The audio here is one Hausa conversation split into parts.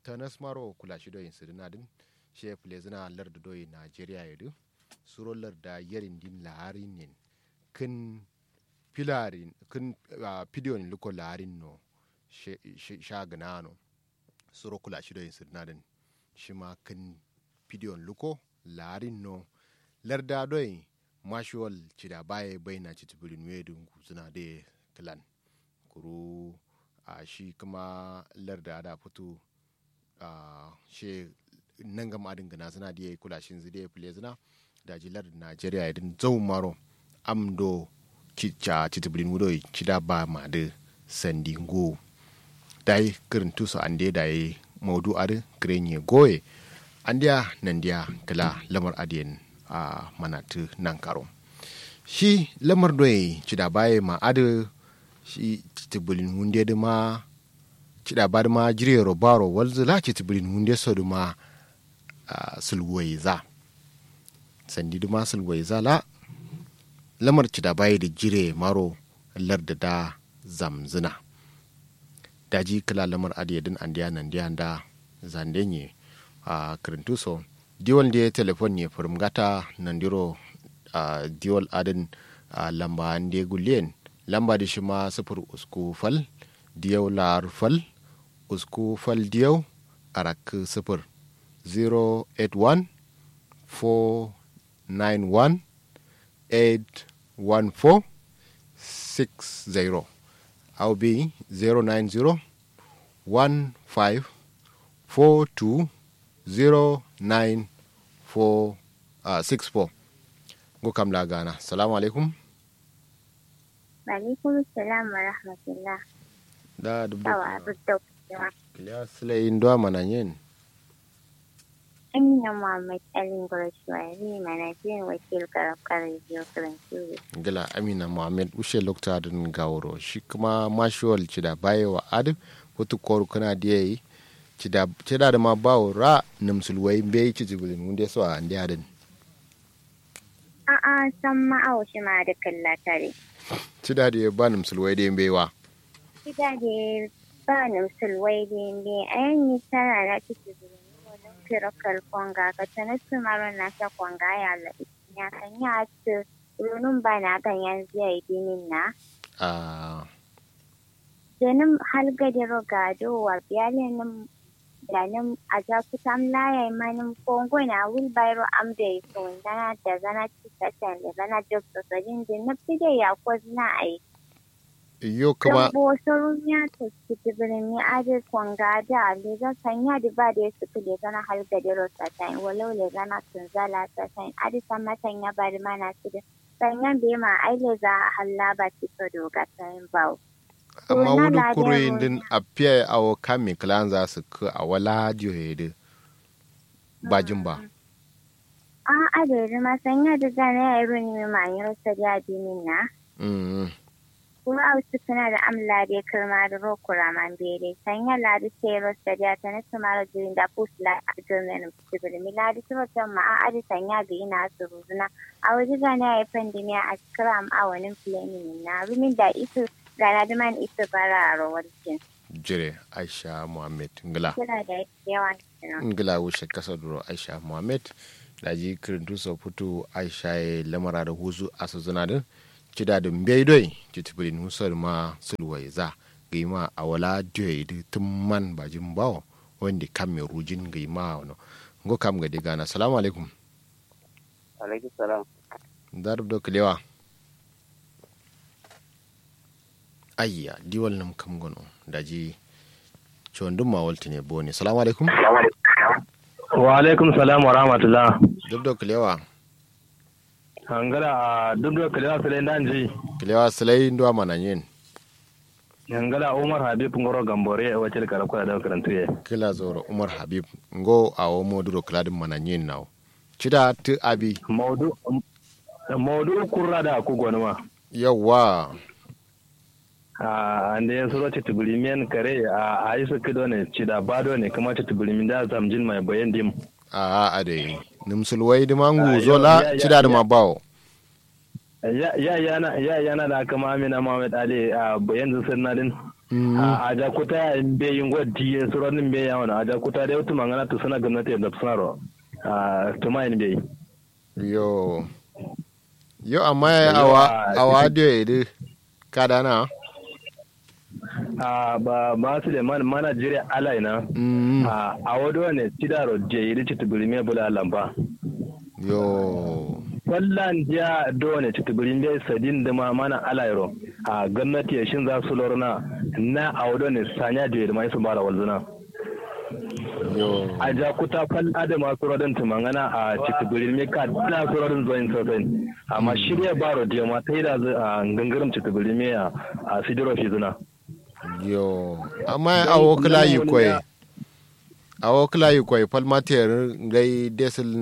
tanas maro kula shi doyin sirina din she plezina larda doyin Nigeria yadu suro larda yarin din laharin nin kin pilarin kin pidion luko laharin no shagana no suro kula shi doyin sirina din shima kin pidion luko laharin no larda doyin mashuwal cida baye baina citibirin wedun suna da clan kuru shi kuma larda da fito she nan gama adin gana suna da kula shin zide fule zina da jilar Najeriya idin zau maro amdo cica citibirin wudo cida ba ma da sandingo dai kirin tuso ande da yi maudu adi kirenye goye andiya nan dia kala lamar adiyen a manatu nan karo shi lamar doye cida baye ma adi shi citibulin hunde da ma cida ba da ma jire robaro walzu la citibulin hunde so da ma sulwaiza sandi da ma sulwaiza la lamar cida baye da jire maro larda da zamzina daji kala lamar adiyadin andiya nan diya da zandenye a kirintuso diwal da telefon ne firmgata nandiro diwal adin lamba da guliyen lamba da shi ma sifir usku fal diyau lar fal usku fal diyau arak sifir 081 491 814 60 au bi 090 15 42 0964 go kam la gana. Salamu alaikum. Alaikum salam wa rahmatullah. Da dubdo. Tawa dubdo. Kiliya sile indwa mananyen. Amina Muhammad Alin Gurashwari manajin wakil karafkar radio Karantu. Gila Amina Muhammad ushe lokta din gawro shi kuma mashuwal cida bayewa adu hutu koru kana diye cida da ma bawo ra namsulwai bai ci jibulin wunde so a ndi adin. A'a san ma'awo shi ma da kalla tare. Cida da ba namsulwai da baiwa. Cida da ba namsulwai da bai ayan tana na ci jibulin wannan kirokal kwanga ka tana su maro na ta kwanga ya la ya kan ya ci runun ba na kan yanzu ya yi dinin na. Denim halgadiro gado wa biyalenim danim a jakutam laye manim kongo na wilbairo amde so dana da zana cikatan da zana job sosajin da na fide ya kwazna ai yo kuma bo sorunya to kitibirin ni ade konga da le za sanya da ba da su kule zana halgadiro satan walau le zana tunzala satan ade samatan ya bari mana su da sanyan be ma ai le za halla ba ci so doga tan bawo amma wudu kuruyin din a fiye a kame kilan za su ka a wala jihohi bajin ba. A adiri masanya da zane ya yi runi mai manyar sariya dinin na. Kuma a wasu suna da amla da ya kirma da rokura man bere. Sanya ladi sai ro sariya ta na tumara jirin da fusla a domin sibirmi. Ladi ta wata ma'adi sanya ga ina su ruzuna. A waje zane ya yi pandemiya a kiram a wani filemin na. Rumin da isu gana da man isa bara a rawar jin. Jire Aisha Muhammad Ngila. Kira da yawa. Ngila wuce kasa duro Aisha Muhammad. Da ji kirintu so fito Aisha ya lamara da huzu a su zuna din. Cida da mbai doi citibirin husar ma sulwai za. Gaima a wala diyo da tun man bajin bawo wanda kam mai rujin gaima wano. Ngo kam ga digana. Salamu alaikum. Alaikum salam. Darab do kilewa. Ayya diwal nam kam gono daji chondum ma walti ne boni. Assalamu alaikum. Wa alaikum salam wa rahmatullah. Dubdo kilewa. Hangala dubdo kilewa sele ndanji. Kilewa sele ndo mananyen. Hangala Umar Habib ngoro gambore wacce karako da karantuye. Kila zoro Umar Habib ngo awo moduro kladin mananyen nawo. Cida tu abi. Maudu kurra da ku gonuma. Yawa. Ande yan suro titibulimiyan kare a aisa kido ne cida bado ne kuma titibulimin da zamjin mai bayan dim ade nimsulwai da mangu zola cida da mabawo ya yana da kama Amina Muhammad Ali a bayan zusar nadin a jakuta in be yin gwadi suronin be yawon a jakuta da yautu mangana to suna gwamnati da tsaro a tuma in be yo amma awa da ya kada na ba su da mana jire alai na a wado ne tidaro je yi ci tubulime bula lamba yo wallan ja dole ci tubulime sadin da ma mana alairo a gwamnati ya shin za su lorna na a wado ne sanya da mai su bara walzuna a jakuta fal adama surodin tumangana a ci tubulime ka na surodin zoyin sosai amma shirya baro da ma ta yi da gangarin ci tubulime a sidiro fi zuna yo amma awo kala yi kwai palmater gai desil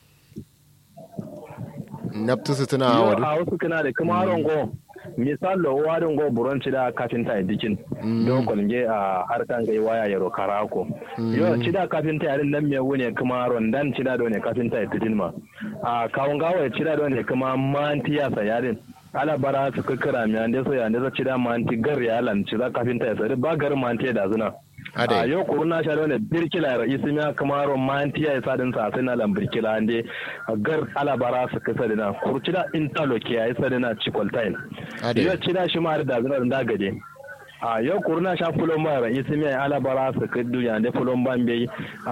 naptusu tuna wadu a wasu kana da kuma rongo misalo warin go buronci da kafinta dikin don kolge a harkan gai waya yaro karako yo cida kafinta yarin nan me wune kuma rondan cida do ne kafinta dikin ma a kawun gawa cida do ne kuma mantiya sa yarin ala bara su kakara mi ande so ya ne za cida manti gar ya lan cida kafinta ya sare ba gar manti da zuna a yau kuruna sha ne birkila raisi miya kamaro manti ya sadin sa sai na lan birkila ande gar ala bara su kasa dina kurcida interlock ya isa dina cikoltain yau cida shi ma da zuna da gade a yau kuruna sha fulon ba raisi miya ala bara su kaddu ya ne fulon ban bai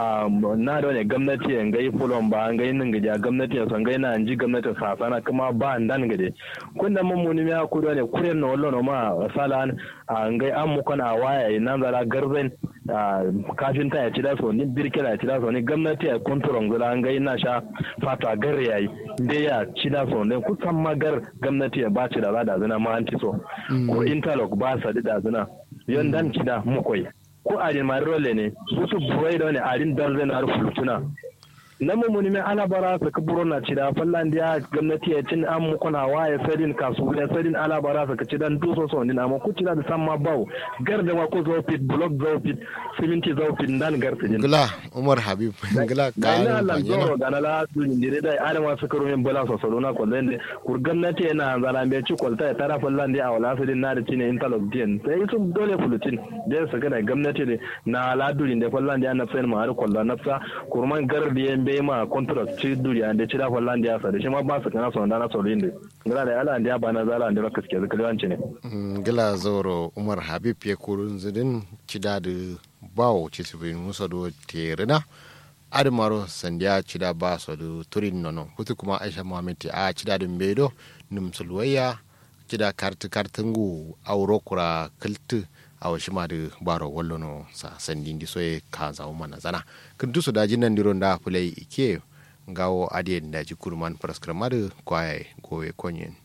na da ne gwamnati ya ngai fulon ba ngai nin gaja gwamnati ya san ngai na anji gwamnati sa sana kuma ba ndan gade kun da mun muni miya ku da ne kuren no wallo no ma salan ngai an mu kana waya nan zara garzen kafinta ya ci da so ni birkila ya ci da so ni gwamnati ya kontrol gura ngai na sha fata gar yayi dai ya ci da so ne kusan magar gwamnati ya ba ci da da zina ma anti so ko interlock ba sa da zina yon dan ci da mu koyi ko adin marole ne su burai da ne adin dalzen har fultuna nan mu ne ana bara su kaburo na ci da fallan da gwamnati ya cin an mu kuna waye sadin kasuwa ya sadin ala bara su ka ci dan duso so din amma ku ci da san ma bawo gar da ma ko zo fit block zo fit siminti zo fit dan gar su din gula umar habib gula ka Allah zo da na la su din dire dai adama su karo min bala so so na ko den kur gwamnati yana zala me ci kolta ya tara fallan da awala su din na da cine interlock din sai su dole fulutin da su ga gwamnati ne na ladurin da fallan da na sayar ma har kollan nafsa kurman gar da bai ma contract ci duriya da ci da fallan da sa da shi ma ba su kana son da na solo inde ngala da ala ndiya bana zala ndira kaske zakaliwanci ne ngala zoro umar habib ya kurun zidin ci da bawo ci su bin musa do terina admaro sandiya ci da ba so do turin nono hutu kuma aisha muhammad a ci da mbedo num sulwaya ci da kartungu auro kura kultu awa shima da baro wallo no sa sandi ndi soye ka zawo mana zana kun dusu da jinan diro da fulai ike ngawo adiyen da ji kurman praskramar kwaye gowe konyen